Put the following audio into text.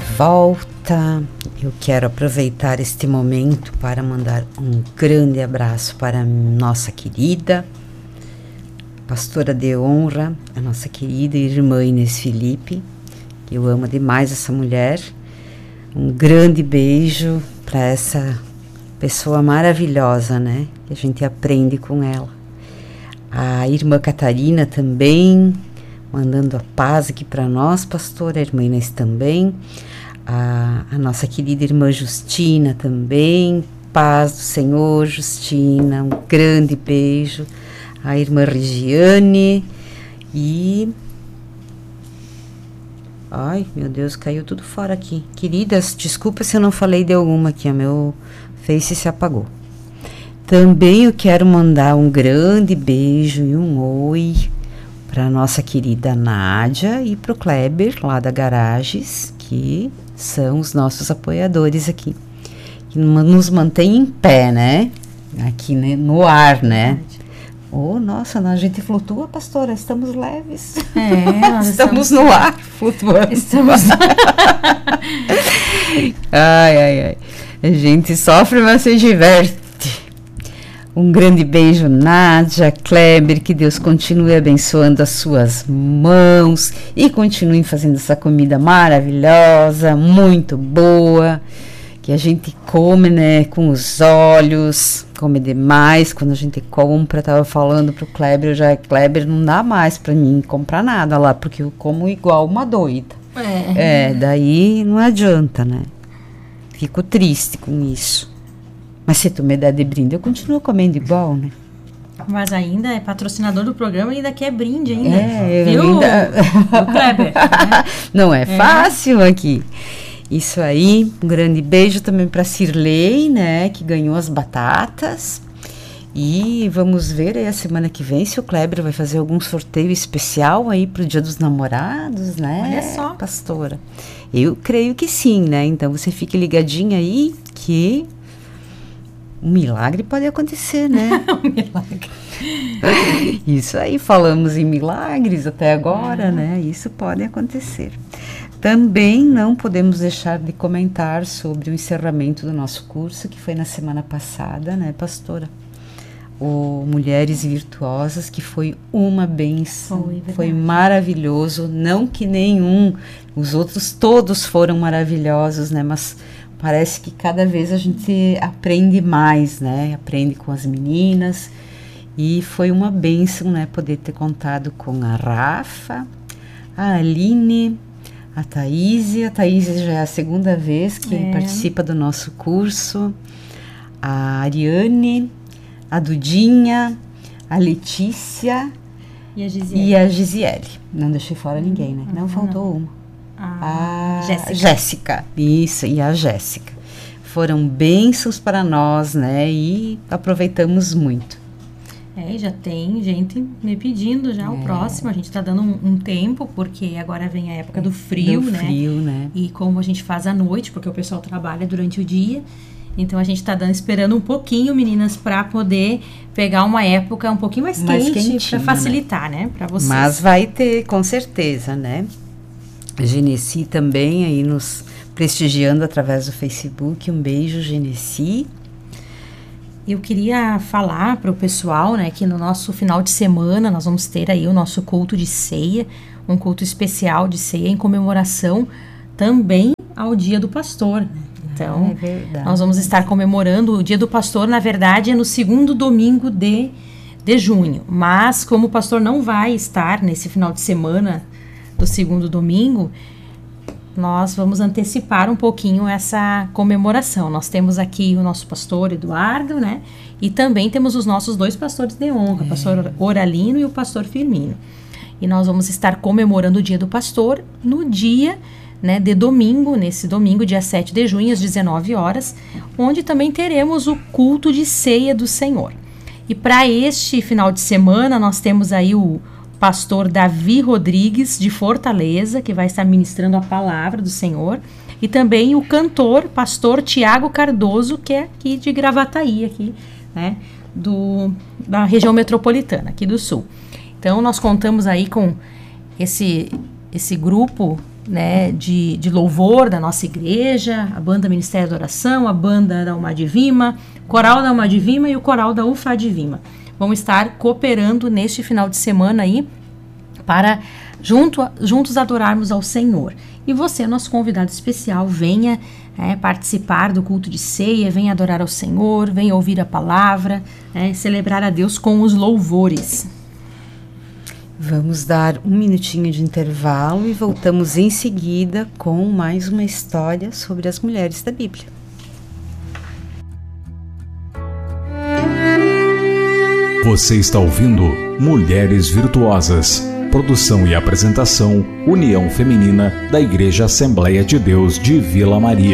volta. Eu quero aproveitar este momento para mandar um grande abraço para a nossa querida pastora de honra, a nossa querida irmã Inês Felipe. Eu amo demais essa mulher. Um grande beijo para essa pessoa maravilhosa, né? Que a gente aprende com ela. A irmã Catarina também, mandando a paz aqui para nós, pastora. A irmã Inês também. A nossa querida irmã Justina também. Paz do Senhor, Justina. Um grande beijo. A irmã Regiane. E... ai, meu Deus, caiu tudo fora aqui. Queridas, desculpa se eu não falei de alguma aqui. O meu Face se apagou. Também eu quero mandar um grande beijo e um oi para nossa querida Nádia e para o Kleber, lá da Garages, que são os nossos apoiadores aqui, que nos mantém em pé, né? Aqui, né? No ar, né? Oh, nossa, a gente flutua, pastora, estamos leves. Nós estamos no ar, flutuando. Ai. A gente sofre, mas se diverte. Um grande beijo, Nádia, Kleber, que Deus continue abençoando as suas mãos e continue fazendo essa comida maravilhosa, muito boa, que a gente come, né, com os olhos, come demais quando a gente compra. Tava falando pro Kleber, Kleber, não dá mais para mim comprar nada lá, porque eu como igual uma doida. Daí não adianta, né? Fico triste com isso. Mas se tu me der de brinde, eu continuo comendo igual, né? Mas ainda é patrocinador do programa e ainda quer brinde ainda. Viu? O Kleber. Né? Não é fácil aqui. Isso aí, um grande beijo também para Cirlei, né, que ganhou as batatas. E vamos ver aí a semana que vem se o Kleber vai fazer algum sorteio especial aí pro Dia dos Namorados, né? Olha só, pastora. Eu creio que sim, né? Então você fique ligadinha aí que um milagre pode acontecer, né? Um milagre. Isso aí, falamos em milagres até agora, né? Isso pode acontecer. Também não podemos deixar de comentar sobre o encerramento do nosso curso, que foi na semana passada, né, pastora? O Mulheres Virtuosas, que foi uma bênção, foi maravilhoso, não que nenhum, os outros todos foram maravilhosos, né, mas parece que cada vez a gente aprende mais, né, aprende com as meninas, e foi uma bênção, né, poder ter contado com a Rafa, a Aline, a Thaís já é a segunda vez que participa do nosso curso, a Ariane, a Dudinha, a Letícia e a Gisiele. Não deixei fora ninguém, né? Não faltou uma. A Jéssica. Isso, e a Jéssica. Foram bênçãos para nós, né? E aproveitamos muito. Já tem gente me pedindo já o próximo. A gente está dando um tempo, porque agora vem a época do frio, né? E como a gente faz à noite, porque o pessoal trabalha durante o dia, então a gente está esperando um pouquinho, meninas, para poder pegar uma época um pouquinho mais quente, para facilitar, né? Para vocês. Mas vai ter, com certeza, né? A Genesi também aí nos prestigiando através do Facebook. Um beijo, Genesi. Eu queria falar para o pessoal, né, que no nosso final de semana nós vamos ter aí o nosso culto de ceia, um culto especial de ceia em comemoração também ao Dia do Pastor, né? Então, nós vamos estar comemorando o Dia do Pastor, na verdade, é no segundo domingo de junho, mas como o pastor não vai estar nesse final de semana do segundo domingo, nós vamos antecipar um pouquinho essa comemoração. Nós temos aqui o nosso pastor Eduardo, né? E também temos os nossos dois pastores de honra, o pastor Oralino e o pastor Firmino. E nós vamos estar comemorando o Dia do Pastor no dia, né, de domingo, nesse domingo, dia 7 de junho, às 19 horas, onde também teremos o culto de ceia do Senhor. E para este final de semana, nós temos aí o pastor Davi Rodrigues, de Fortaleza, que vai estar ministrando a palavra do Senhor, e também o cantor, pastor Tiago Cardoso, que é aqui de Gravataí, aqui, né, da região metropolitana, aqui do Sul. Então, nós contamos aí com esse grupo né, de louvor da nossa igreja, a banda Ministério da Oração, a banda da Almadivima, coral da Almadivima e o coral da Ufadivima. Vão estar cooperando neste final de semana aí para juntos adorarmos ao Senhor. E você, nosso convidado especial, venha participar do culto de ceia, venha adorar ao Senhor, venha ouvir a palavra, celebrar a Deus com os louvores. Vamos dar um minutinho de intervalo e voltamos em seguida com mais uma história sobre as mulheres da Bíblia. Você está ouvindo Mulheres Virtuosas. Produção e apresentação, União Feminina da Igreja Assembleia de Deus de Vila Maria.